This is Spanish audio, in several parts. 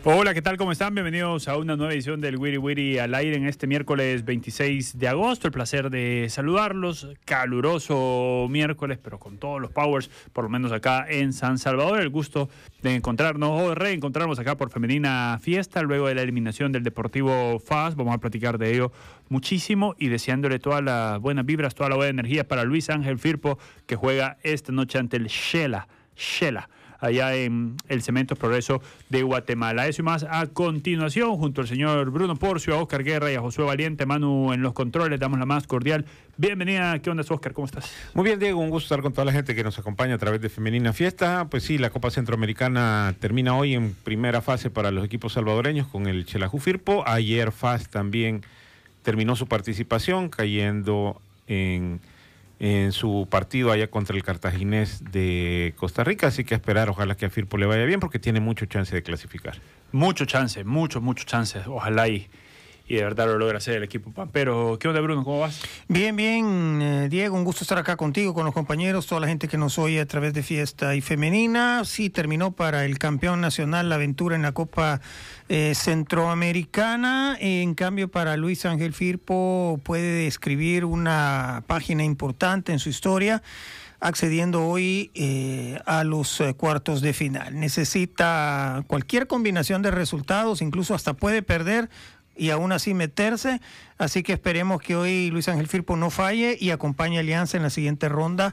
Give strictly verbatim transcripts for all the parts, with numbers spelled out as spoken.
Hola, ¿qué tal? ¿Cómo están? Bienvenidos a una nueva edición del Wiri Wiri al aire en este miércoles veintiséis de agosto. El placer de saludarlos. Caluroso miércoles, pero con todos los powers, por lo menos acá en San Salvador. El gusto de encontrarnos o de reencontrarnos acá por Femenina Fiesta, luego de la eliminación del Deportivo F A S. Vamos a platicar de ello muchísimo y deseándole todas las buenas vibras, toda la buena energía para Luis Ángel Firpo, que juega esta noche ante el Shela. Shela. allá en el Cemento Progreso de Guatemala. Eso y más a continuación, junto al señor Bruno Porcio, a Oscar Guerra y a Josué Valiente, Manu en los controles, damos la más cordial bienvenida. ¿Qué onda, Oscar? ¿Cómo estás? Muy bien, Diego, un gusto estar con toda la gente que nos acompaña a través de Femenina Fiesta. Pues sí, la Copa Centroamericana termina hoy en primera fase para los equipos salvadoreños con el Xelajú Firpo. Ayer F A S también terminó su participación cayendo en... en su partido allá contra el Cartaginés de Costa Rica, así que a esperar, ojalá que a Firpo le vaya bien, porque tiene mucho chance de clasificar. Mucho chance, mucho, mucho chance, ojalá y, y de verdad lo logra hacer el equipo pampero. ¿Qué onda, Bruno? ¿Cómo vas? Bien, bien, eh, Diego, un gusto estar acá contigo, con los compañeros, toda la gente que nos oye a través de Fiesta y Femenina. Sí, terminó para el campeón nacional la aventura en la Copa eh, Centroamericana. En cambio, para Luis Ángel Firpo puede escribir una página importante en su historia, accediendo hoy eh, a los eh, cuartos de final. Necesita cualquier combinación de resultados, incluso hasta puede perder y aún así meterse, así que esperemos que hoy Luis Ángel Firpo no falle y acompañe a Alianza en la siguiente ronda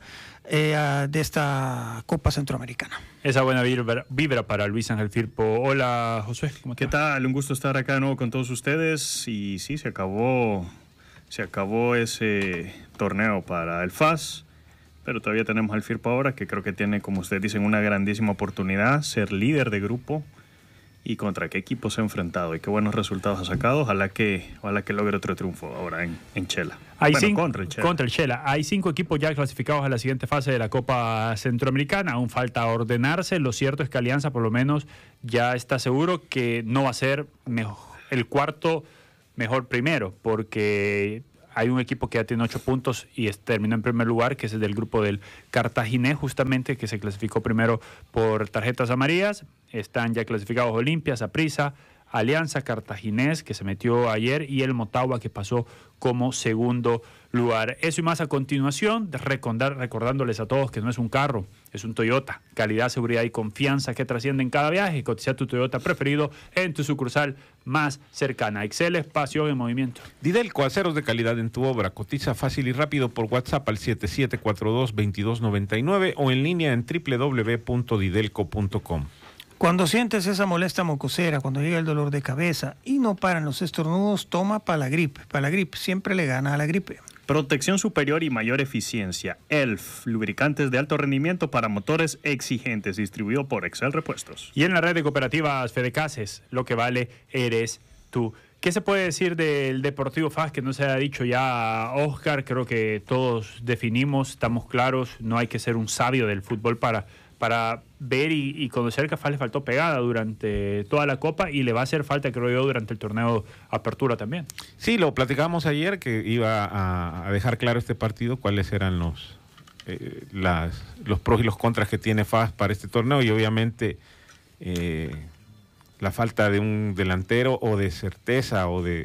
eh, de esta Copa Centroamericana. Esa buena vibra, vibra para Luis Ángel Firpo. Hola, Josué. ¿Cómo te ¿Qué va? tal? Un gusto estar acá de nuevo con todos ustedes. Y sí, se acabó, se acabó ese torneo para el F A S, pero todavía tenemos al Firpo ahora, que creo que tiene, como ustedes dicen, una grandísima oportunidad, ser líder de grupo. ¿Y contra qué equipo se ha enfrentado? ¿Y qué buenos resultados ha sacado? Ojalá que, ojalá que logre otro triunfo ahora en, en Shela. Hay bueno, cinco, contra el Shela. Contra el Shela. Hay cinco equipos ya clasificados a la siguiente fase de la Copa Centroamericana. Aún falta ordenarse. Lo cierto es que Alianza, por lo menos, ya está seguro que no va a ser mejor, el cuarto mejor primero, porque hay un equipo que ya tiene ocho puntos y es, terminó en primer lugar, que es el del grupo del Cartaginés, justamente, que se clasificó primero por tarjetas amarillas. Están ya clasificados Olimpia, Saprissa, Alianza, Cartaginés, que se metió ayer, y el Motagua, que pasó como segundo lugar. Eso y más a continuación, recordar, recordándoles a todos que no es un carro, es un Toyota. Calidad, seguridad y confianza que trascienden cada viaje. Cotiza tu Toyota preferido en tu sucursal más cercana. Excel, espacio en movimiento. Didelco, aceros de calidad en tu obra. Cotiza fácil y rápido por WhatsApp al siete siete cuatro dos, dos dos nueve nueve o en línea en doble u doble u doble u punto didelco punto com. Cuando sientes esa molesta mocosera, cuando llega el dolor de cabeza y no paran los estornudos, toma Palagrip. Palagrip siempre le gana a la gripe. Protección superior y mayor eficiencia. E L F, lubricantes de alto rendimiento para motores exigentes, distribuido por Excel Repuestos. Y en la red de cooperativas Fedecases, lo que vale eres tú. ¿Qué se puede decir del Deportivo F A S que no se ha dicho ya, Oscar? Creo que todos definimos, estamos claros, no hay que ser un sabio del fútbol para... para ver y, y conocer que a F A S le faltó pegada durante toda la Copa y le va a hacer falta, creo yo, durante el torneo Apertura también. Sí, lo platicábamos ayer, que iba a, a dejar claro este partido cuáles eran los, eh, las, los pros y los contras que tiene F A S para este torneo, y obviamente eh, la falta de un delantero o de certeza o de,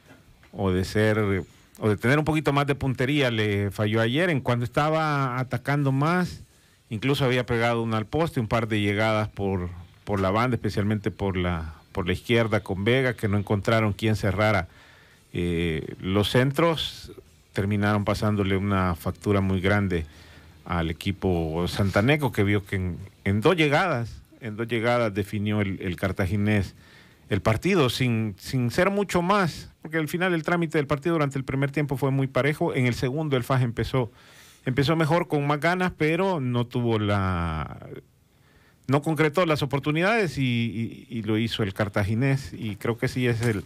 o de ser o de tener un poquito más de puntería le falló ayer. En cuando estaba atacando más, incluso había pegado una al poste, un par de llegadas por, por la banda, especialmente por la, por la izquierda con Vega, que no encontraron quién cerrara. Eh, los centros terminaron pasándole una factura muy grande al equipo santaneco, que vio que en, en dos llegadas, en dos llegadas definió el, el cartaginés el partido, sin, sin ser mucho más, porque al final el trámite del partido durante el primer tiempo fue muy parejo. En el segundo el F A S empezó Empezó mejor, con más ganas, pero no tuvo la... no concretó las oportunidades y, y, y lo hizo el cartaginés, y creo que sí es el,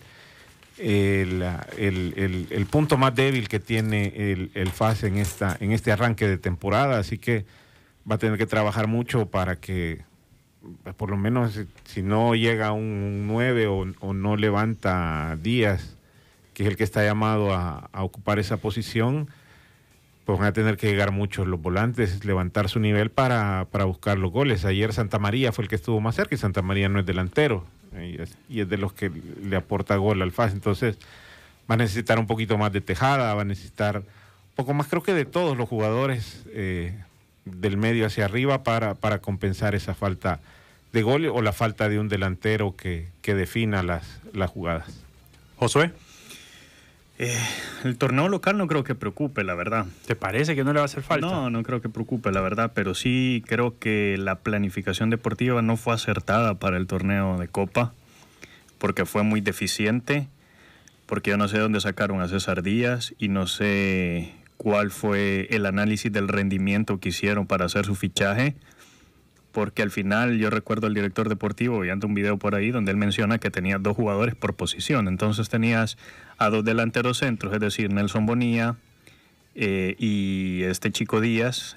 el, el, el, el punto más débil que tiene el, el F A S en, esta, en este arranque de temporada, así que va a tener que trabajar mucho para que, por lo menos, si no llega a un nueve o, o no levanta Díaz, que es el que está llamado a, a ocupar esa posición, pues van a tener que llegar muchos los volantes, levantar su nivel para, para buscar los goles. Ayer Santa María fue el que estuvo más cerca, y Santa María no es delantero. y es, y es de los que le aporta gol al F A S. Entonces va a necesitar un poquito más de Tejada, va a necesitar un poco más, creo que de todos los jugadores eh, del medio hacia arriba para, para compensar esa falta de gol o la falta de un delantero que, que defina las, las jugadas. Josué, Eh, el torneo local no creo que preocupe, la verdad. ¿te parece que no le va a hacer falta? No, no creo que preocupe, la verdad, pero sí creo que la planificación deportiva no fue acertada para el torneo de Copa, porque fue muy deficiente, porque yo no sé de dónde sacaron a César Díaz y no sé cuál fue el análisis del rendimiento que hicieron para hacer su fichaje, porque al final yo recuerdo al director deportivo, y anda un video por ahí donde él menciona que tenía dos jugadores por posición. Entonces tenías a dos delanteros centros, es decir, Nelson Bonilla eh, y este chico Díaz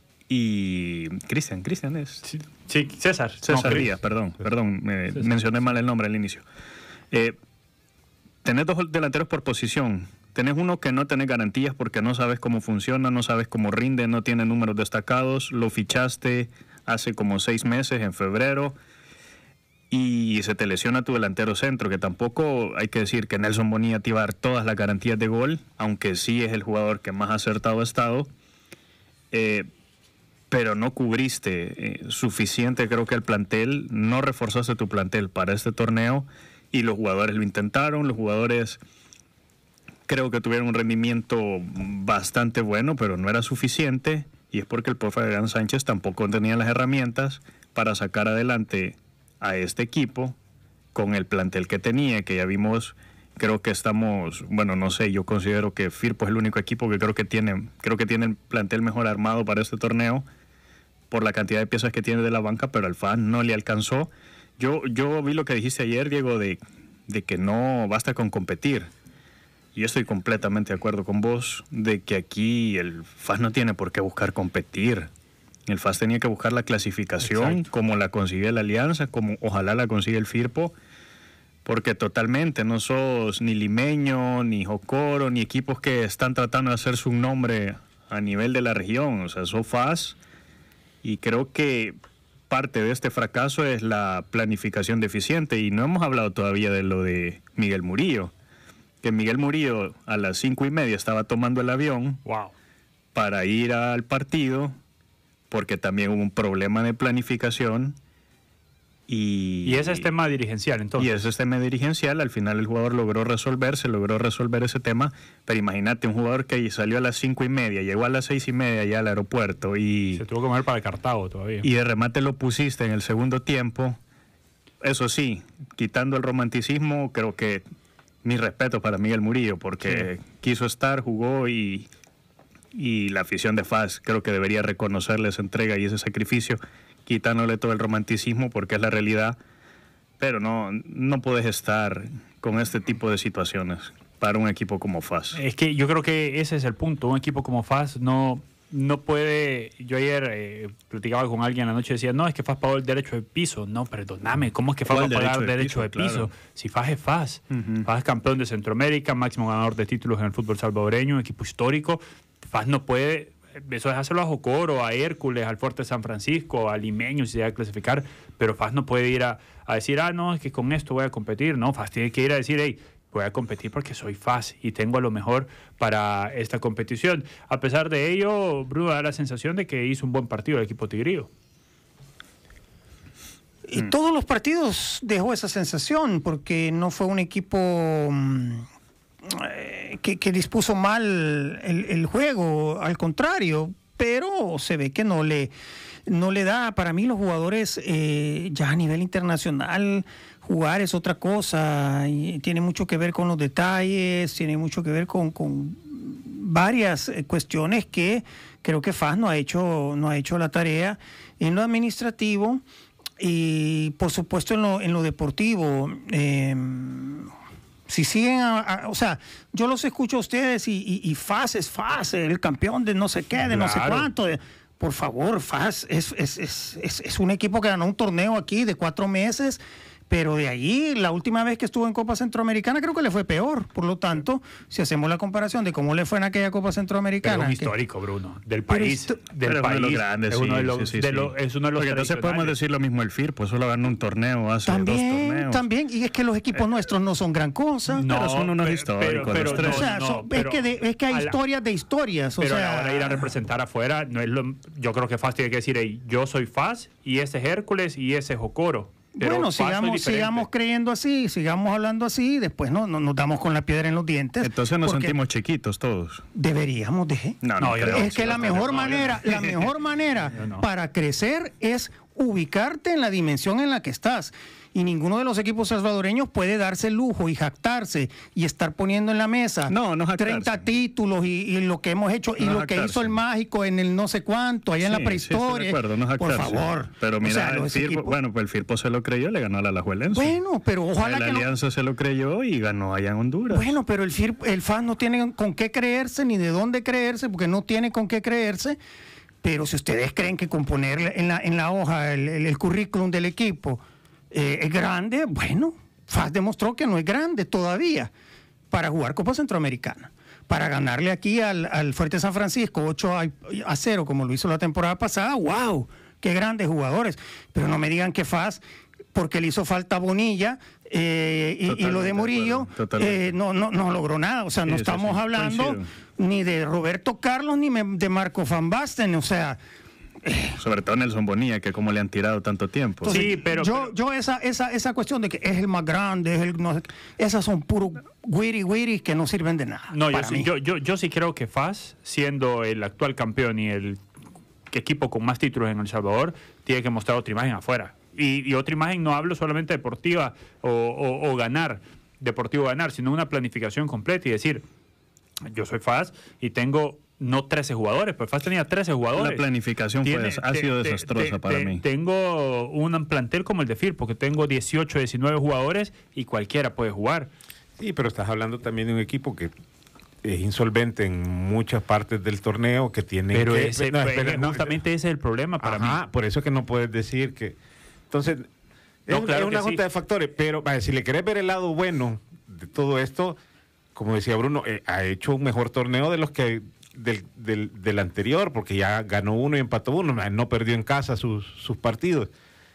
y Cristian, Cristian es... Sí, sí, César. César No, Díaz, perdón, César. perdón, me César. mencioné mal el nombre al inicio. Eh, tenés dos delanteros por posición. Tenés uno que no tenés garantías porque no sabes cómo funciona, no sabes cómo rinde, no tiene números destacados, lo fichaste hace como seis meses, en febrero, y se te lesiona tu delantero centro, que tampoco hay que decir que Nelson Bonilla te iba a dar todas las garantías de gol, aunque sí es el jugador que más acertado ha estado, eh, pero no cubriste eh, suficiente, creo que el plantel, no reforzaste tu plantel para este torneo, y los jugadores lo intentaron, los jugadores creo que tuvieron un rendimiento bastante bueno, pero no era suficiente, y es porque el profe Adrián Sánchez tampoco tenía las herramientas para sacar adelante a este equipo con el plantel que tenía, que ya vimos. Creo que estamos, bueno, no sé, yo considero que Firpo es el único equipo que creo que tiene, creo que tiene el plantel mejor armado para este torneo por la cantidad de piezas que tiene de la banca, pero al F A S no le alcanzó. Yo, yo vi lo que dijiste ayer, Diego, de, de que no basta con competir. Yo estoy completamente de acuerdo con vos de que aquí el F A S no tiene por qué buscar competir. El F A S tenía que buscar la clasificación. Exacto. Como la consigue la Alianza, como ojalá la consigue el Firpo, porque totalmente no sos ni Limeño, ni Jocoro, ni equipos que están tratando de hacerse un nombre a nivel de la región. O sea, sos F A S, y creo que parte de este fracaso es la planificación deficiente, y no hemos hablado todavía de lo de Miguel Murillo. Que Miguel Murillo a las cinco y media estaba tomando el avión wow. para ir al partido, porque también hubo un problema de planificación. Y, y ese es tema dirigencial, entonces. Y ese es tema dirigencial. Al final el jugador logró resolver, se logró resolver ese tema. Pero imagínate, un jugador que salió a las cinco y media, llegó a las seis y media ya al aeropuerto y... Se tuvo que mover para Cartago todavía. Y de remate lo pusiste en el segundo tiempo. Eso sí, quitando el romanticismo, creo que... Mi respeto para Miguel Murillo, porque sí. quiso estar, jugó, y, y la afición de F A S creo que debería reconocerle esa entrega y ese sacrificio, quitándole todo el romanticismo, porque es la realidad. Pero no, no puedes estar con este tipo de situaciones para un equipo como F A S. Es que yo creo que ese es el punto. Un equipo como F A S no... No puede, yo ayer eh, platicaba con alguien anoche y decía, no, es que F A S pagó el derecho de piso. No, perdóname, ¿cómo es que F A S va a pagar derecho de piso? Derecho de piso? Claro. Si F A S es F A S. Uh-huh. F A S es campeón de Centroamérica, máximo ganador de títulos en el fútbol salvadoreño, un equipo histórico. F A S no puede, eso es hacerlo a Jocoro, a Hércules, al Fuerte San Francisco, a Limeño si se va a clasificar, pero F A S no puede ir a, a decir, ah, no, es que con esto voy a competir. No, F A S tiene que ir a decir, hey, voy a competir porque soy F A S y tengo a lo mejor para esta competición. A pesar de ello, Bruno da la sensación de que hizo un buen partido el equipo tigrillo. Y mm. todos los partidos dejó esa sensación, porque no fue un equipo eh, que, que dispuso mal el, el juego, al contrario, pero se ve que no le, no le da. Para mí los jugadores eh, ya a nivel internacional... Jugar es otra cosa, y tiene mucho que ver con los detalles, tiene mucho que ver con, con varias cuestiones que creo que F A S no ha hecho, no ha hecho la tarea en lo administrativo y por supuesto en lo, en lo deportivo. Eh, si siguen, a, a, o sea, yo los escucho a ustedes y, y, y F A S es F A S, el campeón de no sé qué, de claro. no sé cuánto. De, por favor, F A S es, es, es, es, es un equipo que ganó un torneo aquí de cuatro meses. Pero de ahí, la última vez que estuvo en Copa Centroamericana, creo que le fue peor. Por lo tanto, si hacemos la comparación de cómo le fue en aquella Copa Centroamericana. Pero un que, histórico, Bruno, del Pero país. histo- Del Pero país. uno de los grandes, es uno de sí, los, sí, sí, de sí. lo- es uno de los Porque entonces podemos tradicionales. decir lo mismo el Firpo, solo ganó un torneo hace dos también, torneos. también. Y es que los equipos nuestros no son gran cosa. No, Pero son unos pero- históricos, pero- los pero tres. o sea, no, son- pero es, que de- es que hay a la- historias de historias. O Pero sea, a la hora de ir a representar afuera, no es lo, yo creo que F A S tiene que decir, "Ey, yo soy F A S y ese es Hércules y ese es Jocoro". Pero bueno, F A S soy sigamos, diferente. sigamos creyendo así, sigamos hablando así, después no, no nos damos con la piedra en los dientes. Entonces nos porque sentimos chiquitos todos. Deberíamos de. No, No, yo creo. no. Es que la no, mejor no, manera, yo no. la mejor manera Yo no. para crecer es ubicarte en la dimensión en la que estás. Y ninguno de los equipos salvadoreños puede darse el lujo y jactarse y estar poniendo en la mesa No, no jactarse. treinta títulos y, y lo que hemos hecho y No lo que jactarse. hizo el mágico en el no sé cuánto, allá en la Sí, sí, estoy prehistoria. de acuerdo, no Por jactarse. favor. Pero O mira, sea, el los Firpo, equipos- bueno, pues el Firpo se lo creyó, le ganó a la Alajuelense. Bueno, pero ojalá la que no. Alianza se lo creyó y ganó allá en Honduras. Bueno, pero el F I R, el F A S no tiene con qué creerse ni de dónde creerse, porque no tiene con qué creerse. Pero si ustedes creen que con poner en la, en la hoja el, el- el currículum del equipo eh, es grande, bueno, F A S demostró que no es grande todavía para jugar Copa Centroamericana. Para ganarle aquí al, al Fuerte San Francisco ocho a cero, como lo hizo la temporada pasada, ¡wow! ¡Qué grandes jugadores! Pero no me digan que F A S, porque le hizo falta Bonilla eh, y- y, Totalmente lo de de Murillo, acuerdo, totalmente. eh, no, no, no logró nada. O sea, Sí, no eso estamos sí, hablando coincido. ni de Roberto Carlos ni me- de Marco Van Basten. O sea, Sobre todo Nelson Bonilla, que como le han tirado tanto tiempo. entonces, Sí, pero- yo, pero- yo esa, esa, esa cuestión de que es el más grande, es el no sé- esas son puros wiri wiri que no sirven de nada. No, yo para sí, mí. yo, yo, yo sí creo que F A S, siendo el actual campeón y el equipo con más títulos en El Salvador, tiene que mostrar otra imagen afuera. Y, y otra imagen no hablo solamente deportiva o, o- o ganar, deportivo ganar, sino una planificación completa y decir, yo soy F A S y tengo no trece jugadores, pues F A S tenía trece jugadores. La planificación fue, Tiene- ha te- sido te- desastrosa te- para te- mí. Tengo un plantel como el de F I R, porque tengo dieciocho, diecinueve jugadores y cualquiera puede jugar. Sí, pero estás hablando también de un equipo que es insolvente en muchas partes del torneo, que tiene Pero que... ese, no, pues, espera, no, justamente ese es el problema para Ajá, mí. por eso es que no puedes decir que... Entonces, No, es, claro es una que junta sí. de factores, pero vaya, si le querés ver el lado bueno de todo esto, como decía Bruno, eh, ha hecho un mejor torneo de los que del, del, del anterior, porque ya ganó uno y empató uno, no perdió en casa sus, sus partidos.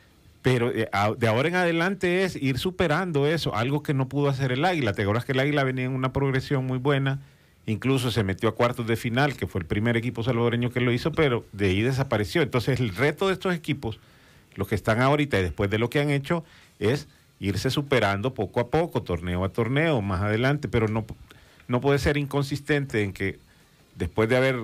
Pero eh, a- de ahora en adelante es ir superando eso, algo que no pudo hacer el Águila. Te acuerdas que el Águila venía en una progresión muy buena, incluso se metió a cuartos de final, que fue el primer equipo salvadoreño que lo hizo, pero de ahí desapareció. Entonces el reto de estos equipos, los que están ahorita y después de lo que han hecho, es irse superando poco a poco, torneo a torneo, más adelante, pero no, no puede ser inconsistente en que después de haber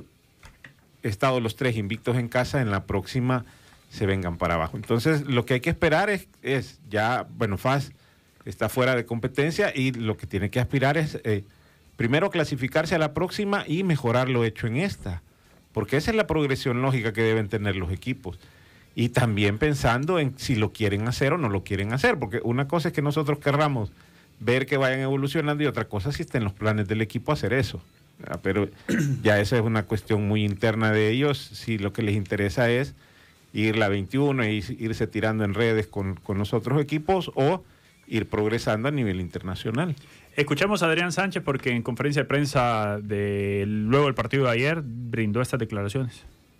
estado los tres invictos en casa, en la próxima se vengan para abajo. Entonces, lo que hay que esperar es, es ya, bueno, F A S está fuera de competencia y lo que tiene que aspirar es, eh, primero, clasificarse a la próxima y mejorar lo hecho en esta, porque esa es la progresión lógica que deben tener los equipos. Y también pensando en si lo quieren hacer o no lo quieren hacer, porque una cosa es que nosotros querramos ver que vayan evolucionando y otra cosa es si está en los planes del equipo hacer eso. Ah, Pero ya esa es una cuestión muy interna de ellos, si lo que les interesa es ir la veintiuno e ir- irse tirando en redes con, con los otros equipos o ir progresando a nivel internacional. Escuchamos a Adrián Sánchez porque en conferencia de prensa de luego del partido de ayer brindó estas declaraciones.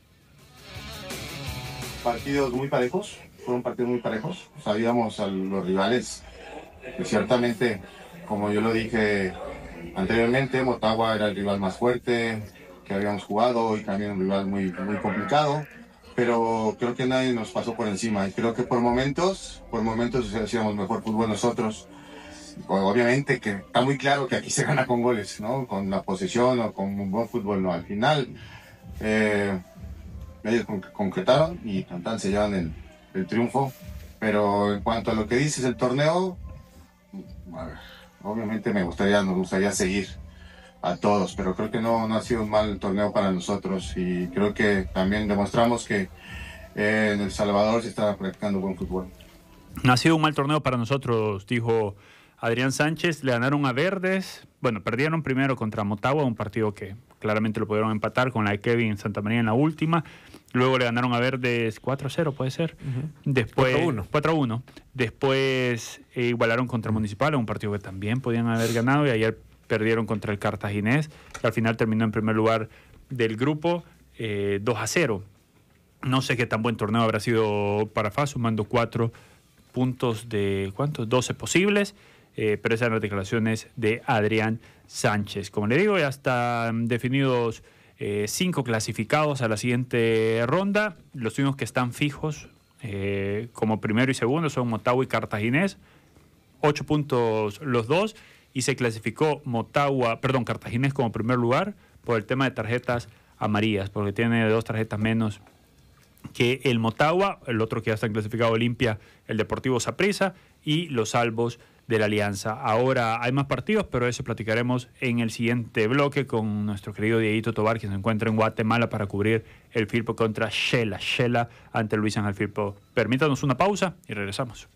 Partidos muy parejos, fueron partidos muy parejos. Sabíamos a los rivales que ciertamente, como yo lo dije anteriormente, Motagua era el rival más fuerte que habíamos jugado y también un rival muy, muy complicado, pero creo que nadie nos pasó por encima y creo que por momentos, por momentos hacíamos mejor fútbol nosotros. Obviamente que está muy claro que aquí se gana con goles, ¿no? Con la posesión o con un buen fútbol, no. Al final, eh, ellos con- concretaron y tan tan se llevan el, el triunfo. Pero en cuanto a lo que dices el torneo, a ver, obviamente me gustaría, nos gustaría seguir a todos, pero creo que no, no ha sido un mal torneo para nosotros y creo que también demostramos que eh, en El Salvador se está practicando buen fútbol. No ha sido un mal torneo para nosotros, dijo Adrián Sánchez. Le ganaron a Verdes. Bueno, perdieron primero contra Motagua, un partido que claramente lo pudieron empatar con la de Kevin Santamaría en la última. Luego le ganaron a Verdes cuatro a cero, puede ser. Uh-huh. Después cuatro a uno. Después eh, igualaron contra Municipal, un partido que también podían haber ganado, y ayer perdieron contra el Cartaginés, que al final terminó en primer lugar del grupo, eh, dos a cero. No sé qué tan buen torneo habrá sido para F A S, sumando cuatro puntos de, ¿cuántos? doce posibles, eh, pero esas eran las declaraciones de Adrián Sánchez. Como le digo, ya están definidos eh, cinco clasificados a la siguiente ronda. Los únicos que están fijos eh, como primero y segundo son Motagua y Cartaginés, ocho puntos los dos, y se clasificó Motagua, perdón, Cartaginés como primer lugar por el tema de tarjetas amarillas, porque tiene dos tarjetas menos que el Motagua. El otro que ya está clasificado Olimpia, el Deportivo Saprissa y los Salvos de la Alianza. Ahora hay más partidos, pero eso platicaremos en el siguiente bloque con nuestro querido Dieguito Tobar, quien se encuentra en Guatemala para cubrir el Firpo contra Shela. Shela ante Luis Ángel Firpo. Permítanos una pausa y regresamos.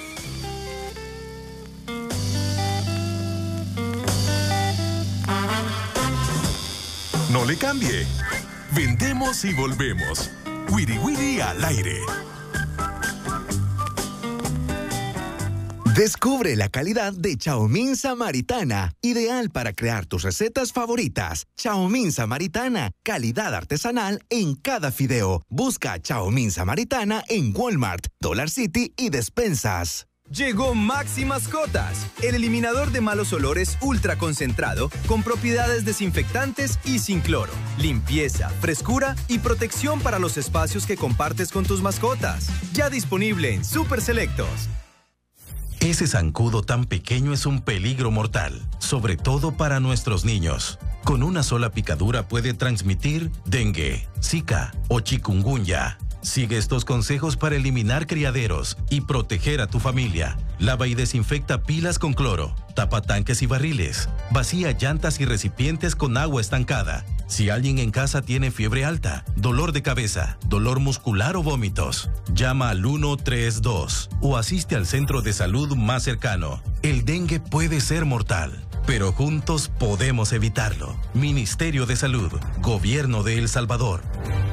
No le cambie. Vendemos y volvemos. Wiri Wiri al aire. Descubre la calidad de Chaomín Samaritana, ideal para crear tus recetas favoritas. Chaomín Samaritana, calidad artesanal en cada fideo. Busca Chaomín Samaritana en Walmart, Dollar City y despensas. Llegó Maxi Mascotas, el eliminador de malos olores ultra concentrado con propiedades desinfectantes y sin cloro, limpieza, frescura y protección para los espacios que compartes con tus mascotas. Ya disponible en Super Selectos. Ese zancudo tan pequeño es un peligro mortal, sobre todo para nuestros niños. Con una sola picadura puede transmitir dengue, zika o chikungunya. Sigue estos consejos para eliminar criaderos y proteger a tu familia. Lava y desinfecta pilas con cloro, tapa tanques y barriles, vacía llantas y recipientes con agua estancada. Si alguien en casa tiene fiebre alta, dolor de cabeza, dolor muscular o vómitos, llama al uno tres dos o asiste al centro de salud más cercano. El dengue puede ser mortal, pero juntos podemos evitarlo. Ministerio de Salud, Gobierno de El Salvador.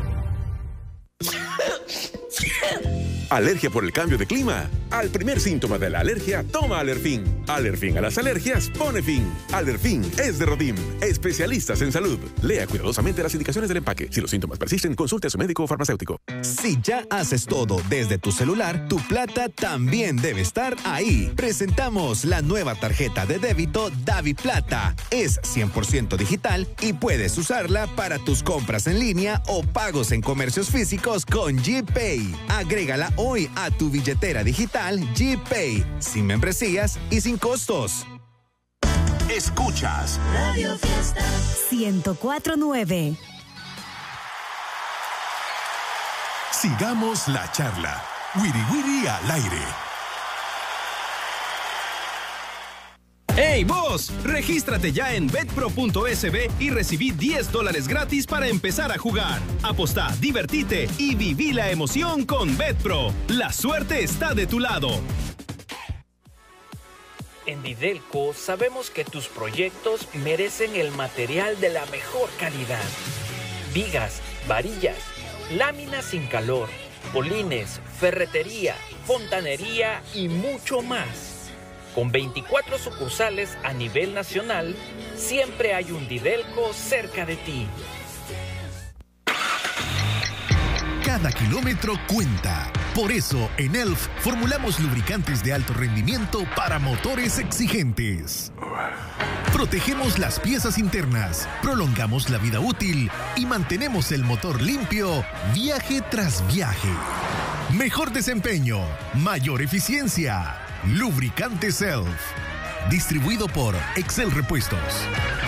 ¿Alergia por el cambio de clima? Al primer síntoma de la alergia, toma Alerfin. Alerfin a las alergias, pone fin. Alerfin es de Rodim, especialistas en salud. Lea cuidadosamente las indicaciones del empaque. Si los síntomas persisten, consulte a su médico o farmacéutico. Si ya haces todo desde tu celular, tu plata también debe estar ahí. Presentamos la nueva tarjeta de débito DaviPlata. Es cien por ciento digital y puedes usarla para tus compras en línea o pagos en comercios físicos con GPay. Agrégala hoy a tu billetera digital GPay, sin membresías y sin costos. Escuchas Radio Fiesta ciento cuatro punto nueve. Sigamos la charla. Wiri Wiri al aire. ¡Hey, vos! Regístrate ya en betpro punto es be y recibí diez dólares gratis para empezar a jugar. Apostá, divertite y viví la emoción con Betpro. La suerte está de tu lado. En Didelco sabemos que tus proyectos merecen el material de la mejor calidad. Vigas, varillas, láminas sin calor, polines, ferretería, fontanería y mucho más. Con veinticuatro sucursales a nivel nacional, siempre hay un Didelco cerca de ti. Cada kilómetro cuenta. Por eso, en E L F formulamos lubricantes de alto rendimiento para motores exigentes. Protegemos las piezas internas, prolongamos la vida útil y mantenemos el motor limpio viaje tras viaje. Mejor desempeño, mayor eficiencia. Lubricantes E L F. Distribuido por Excel Repuestos.